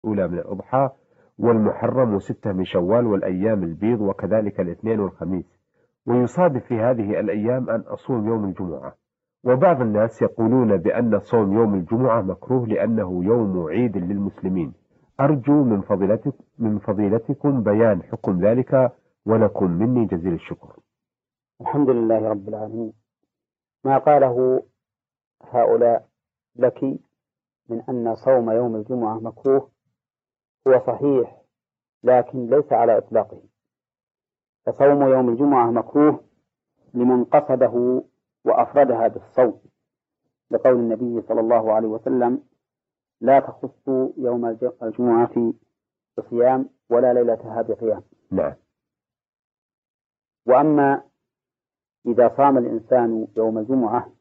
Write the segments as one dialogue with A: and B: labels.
A: الأولى من الأضحى، والمحرم وستة من شوال، والأيام البيض، وكذلك الاثنين والخميس. ويصادف في هذه الأيام أن أصوم يوم الجمعة. وبعض الناس يقولون بأن صوم يوم الجمعة مكروه لأنه يوم عيد للمسلمين. أرجو من فضيلتكم بيان حكم ذلك، ولكم مني جزيل الشكر.
B: الحمد لله رب العالمين. ما قاله هؤلاء لك من أن صوم يوم الجمعة مكروه هو صحيح، لكن ليس على إطلاقه. فصوم يوم الجمعة مكروه لمن قصده وأفردها بالصوم، لقول النبي صلى الله عليه وسلم: لا تخصوا يوم الجمعة بصيام ولا ليلتها بقيام.
A: نعم.
B: وأما إذا صام الإنسان يوم الجمعة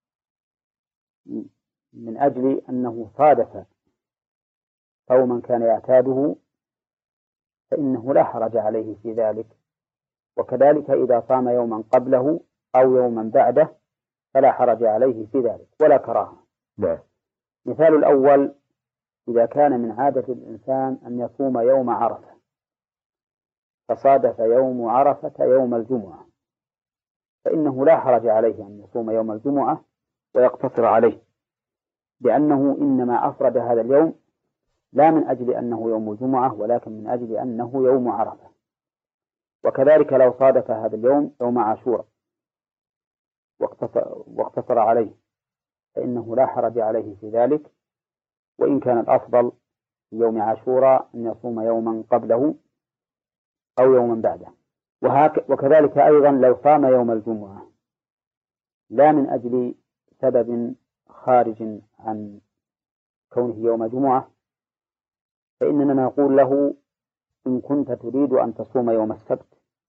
B: من أجل أنه صادف صوما كان يعتاده فإنه لا حرج عليه في ذلك، وكذلك إذا صام يوما قبله أو يوما بعده فلا حرج عليه في ذلك ولا كراهة.
A: نعم.
B: مثال الأول: إذا كان من عادة الإنسان أن يصوم يوم عرفة، فصادف يوم عرفة يوم الجمعة، فإنه لا حرج عليه أن يصوم يوم الجمعة ويقتصر عليه، لأنه إنما أفرد هذا اليوم لا من أجل أنه يوم الجمعة، ولكن من أجل أنه يوم عرفة. وكذلك لو صادف هذا اليوم يوم عاشوراء واقتصر عليه فإنه لا حرج عليه في ذلك، وإن كان الأفضل في يوم عاشوراء أن يصوم يوما قبله أو يوما بعده. وكذلك أيضا لو صام يوم الجمعة لا من أجل سبب خارج عن كونه يوم جمعة، فإننا نقول له: إن كنت تريد أن تصوم يوم السبت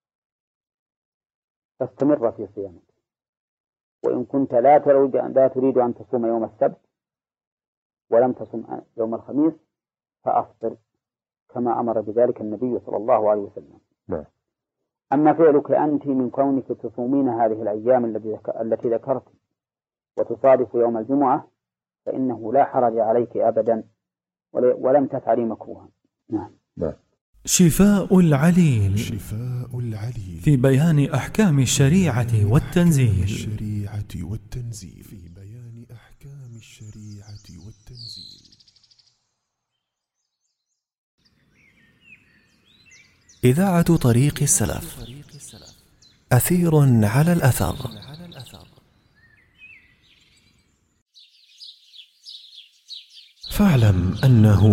B: فاستمر في صيامك، وإن كنت لا تريد أن تصوم يوم السبت ولم تصم يوم الخميس فأفطر، كما أمر بذلك النبي صلى الله عليه وسلم.
A: نعم.
B: أما فعلك أنت من كونك تصومين هذه الأيام التي ذكرت وتصادف يوم الجمعة فإنه لا حرج عليك أبدا ولم تفعلي مكروها. نعم.
C: شفاء العليل في بيان أحكام الشريعة والتنزيل. إذاعة طريق السلف، أثير على الأثر. فاعلم أنه